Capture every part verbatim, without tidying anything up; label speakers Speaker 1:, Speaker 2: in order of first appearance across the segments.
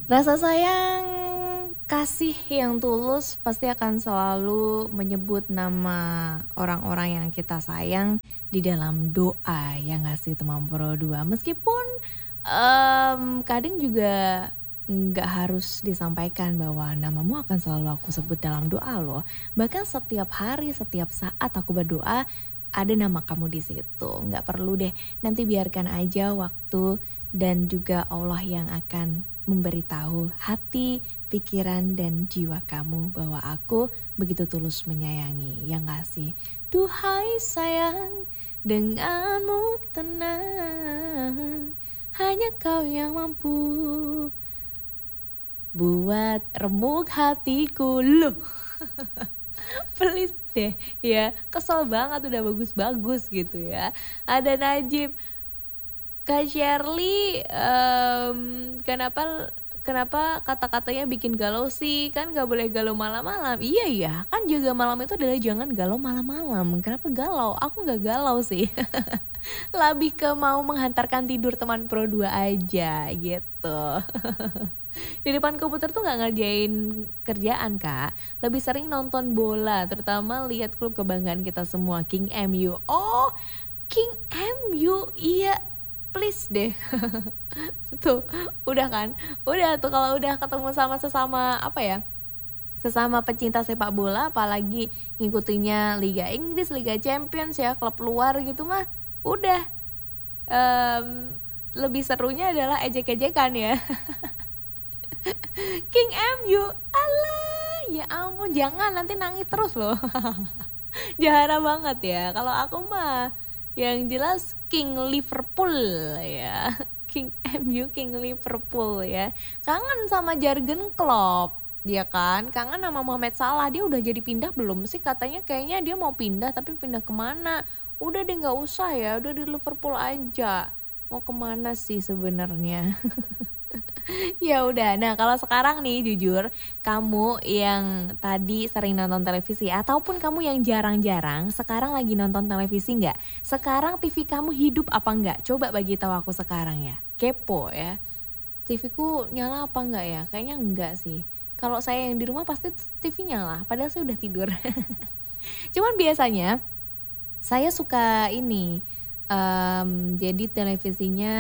Speaker 1: Rasa sayang, kasih yang tulus pasti akan selalu menyebut nama orang-orang yang kita sayang di dalam doa, ya nggak sih teman Pro dua. Meskipun um, kadang juga nggak harus disampaikan bahwa namamu akan selalu aku sebut dalam doa loh. Bahkan setiap hari, setiap saat aku berdoa ada nama kamu di situ. Nggak perlu deh, nanti biarkan aja waktu dan juga Allah yang akan memberitahu hati, pikiran, dan jiwa kamu bahwa aku begitu tulus menyayangi. Ya gak sih? Duhai sayang, denganmu tenang, hanya kau yang mampu buat remuk hatiku. Loh please deh ya, kesel banget udah bagus-bagus gitu ya. Ada Najib, Kak Shirley, um, kenapa kenapa kata-katanya bikin galau sih? Kan gak boleh galau malam-malam. Iya ya, kan juga malam itu adalah jangan galau malam-malam. Kenapa galau? Aku gak galau sih. Lebih ke mau menghantarkan tidur teman Pro dua aja gitu. Di depan komputer tuh gak ngerjain kerjaan kak, lebih sering nonton bola, terutama lihat klub kebanggaan kita semua, King M U. Oh, King M U, iya. Please deh. Tuh udah kan, udah tuh kalau udah ketemu sama sesama apa ya, sesama pecinta sepak bola, apalagi ngikutinnya Liga Inggris, Liga Champions ya, klub luar gitu mah udah um, lebih serunya adalah ejek-ejekan ya. King M U, alah ya ampun, jangan nanti nangis terus loh. Jahara banget ya. Kalau aku mah yang jelas King Liverpool ya. King M U, King Liverpool ya. Kangen sama Jurgen Klopp, dia kan kangen sama Mohamed Salah. Dia udah jadi pindah belum sih? Katanya kayaknya dia mau pindah, tapi pindah kemana? Udah deh gak usah ya, udah di Liverpool aja. Mau kemana sih sebenarnya? Ya udah, nah kalau sekarang nih jujur, kamu yang tadi sering nonton televisi ataupun kamu yang jarang-jarang sekarang lagi nonton televisi nggak? Sekarang T V kamu hidup apa nggak? Coba bagi tahu aku sekarang ya, kepo ya. T V ku nyala apa nggak ya? Kayaknya enggak sih. Kalau saya yang di rumah pasti T V nyala, padahal saya udah tidur. Cuman biasanya saya suka ini, um, jadi televisinya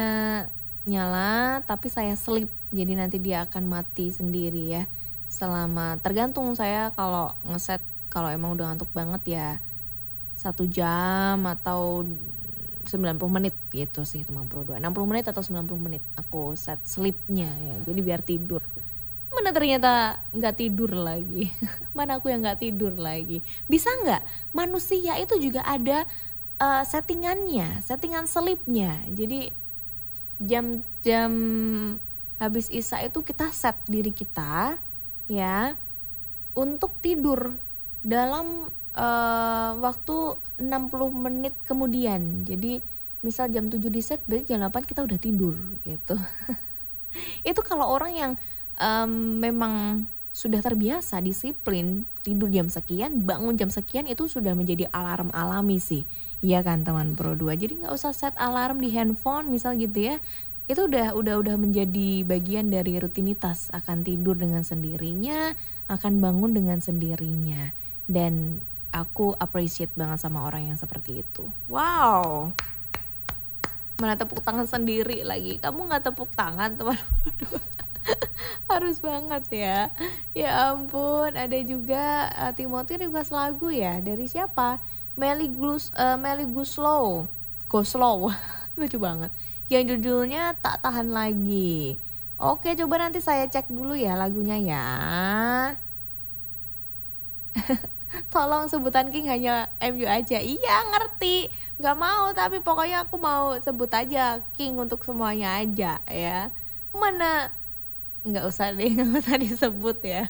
Speaker 1: nyala tapi saya sleep, jadi nanti dia akan mati sendiri ya, selama tergantung saya kalau ngeset, kalau emang udah ngantuk banget ya satu jam atau sembilan puluh menit gitu sih teman Pro dua, enam puluh menit atau sembilan puluh menit aku set sleepnya ya, jadi biar tidur. Mana ternyata nggak tidur lagi. Mana aku yang nggak tidur lagi. Bisa nggak manusia itu juga ada uh, settingannya, settingan sleepnya. Jadi jam-jam habis isya itu kita set diri kita ya untuk tidur dalam uh, waktu enam puluh menit kemudian. Jadi misal jam tujuh di set, berarti jam delapan kita udah tidur gitu. Itu kalau orang yang um, memang sudah terbiasa disiplin tidur jam sekian, bangun jam sekian, itu sudah menjadi alarm alami sih. Iya kan teman Pro dua. Jadi nggak usah set alarm di handphone misal gitu ya. Itu udah udah udah menjadi bagian dari rutinitas, akan tidur dengan sendirinya, akan bangun dengan sendirinya. Dan aku appreciate banget sama orang yang seperti itu. Wow. Mana tepuk tangan sendiri lagi. Kamu nggak tepuk tangan teman Pro dua. Harus banget ya. Ya ampun, ada juga uh, Timothy request lagu ya. Dari siapa? Melly Glus, uh, Melly Guslow. Go Slow. Lucu banget. Yang judulnya Tak Tahan Lagi. Oke, coba nanti saya cek dulu ya lagunya ya. Tolong sebutan King hanya M U aja. Iya ngerti, gak mau, tapi pokoknya aku mau sebut aja King untuk semuanya aja ya. Mana, gak usah deh, gak usah disebut ya.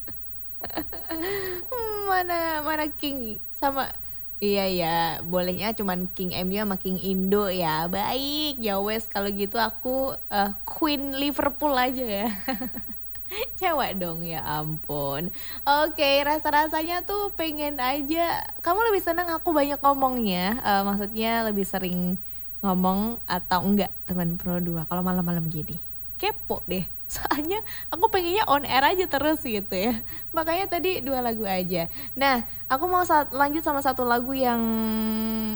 Speaker 1: Mana, mana King sama, iya ya, bolehnya cuman King M U sama King Indo ya. Baik, ya wes kalau gitu aku uh, Queen Liverpool aja ya. Cewek dong, ya ampun. Oke, rasa-rasanya tuh pengen aja kamu lebih senang aku banyak ngomongnya, uh, maksudnya lebih sering ngomong atau enggak teman Pro dua kalau malam-malam gini. Kepo deh. Soalnya aku pengennya on air aja terus gitu ya. Makanya tadi dua lagu aja. Nah, aku mau sa- lanjut sama satu lagu yang